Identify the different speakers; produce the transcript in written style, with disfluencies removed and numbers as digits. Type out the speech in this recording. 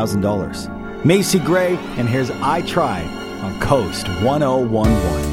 Speaker 1: $1,000. Macy Gray, and here's I Tried on Coast 1011.